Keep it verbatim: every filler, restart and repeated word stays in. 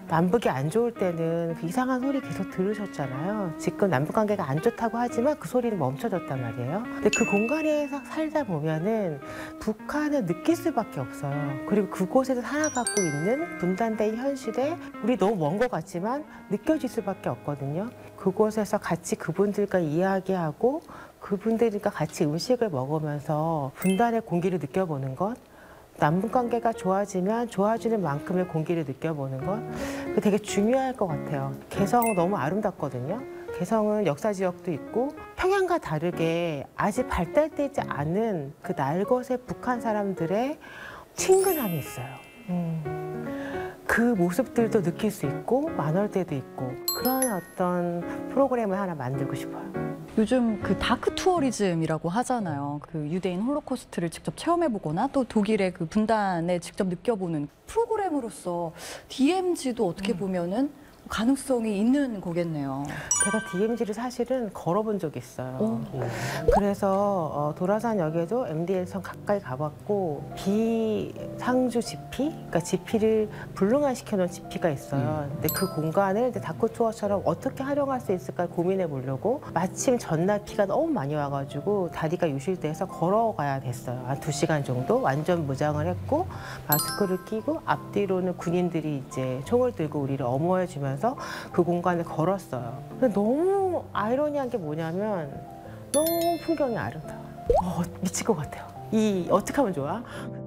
남북이 안 좋을 때는 그 이상한 소리 계속 들으셨잖아요. 지금 남북 관계가 안 좋다고 하지만 그 소리는 멈춰졌단 말이에요. 근데 그 공간에서 살다 보면은 북한을 느낄 수밖에 없어요. 그리고 그곳에서 살아가고 있는 분단된 현실에 우리 너무 먼 것 같지만 느껴질 수밖에 없거든요. 그곳에서 같이 그분들과 이야기하고 그분들과 같이 음식을 먹으면서 분단의 공기를 느껴보는 것, 남북 관계가 좋아지면 좋아지는 만큼의 공기를 느껴보는 것, 그게 되게 중요할 것 같아요. 개성 너무 아름답거든요. 개성은 역사 지역도 있고 평양과 다르게 아직 발달되지 않은 그 날것의 북한 사람들의 친근함이 있어요. 음. 그 모습들도 느낄 수 있고 만월 때도 있고 그런 어떤 프로그램을 하나 만들고 싶어요. 요즘 그 다크 투어리즘이라고 하잖아요. 그 유대인 홀로코스트를 직접 체험해보거나 또 독일의 그 분단에 직접 느껴보는 프로그램으로서 디엠지도 어떻게 보면은 가능성이 있는 거겠네요. 제가 디엠지를 사실은 걸어본 적이 있어요. 오. 그래서 어, 도라산역에도 엠디엘선 가까이 가봤고 비상주 지피, 그러니까 지피를 불능화시켜 놓은 지피가 있어요. 근데 그 공간을 이제 다크 투어처럼 어떻게 활용할 수 있을까 고민해 보려고 마침 전날 비가 너무 많이 와가지고 다리가 유실돼서 걸어가야 됐어요. 한 두 시간 정도 완전 무장을 했고 마스크를 끼고 앞뒤로는 군인들이 이제 총을 들고 우리를 엄호해 주면서 그 공간을 걸었어요. 근데 너무 아이러니한 게 뭐냐면 너무 풍경이 아름다워. 어, 미칠 것 같아요. 이 어떻게 하면 좋아?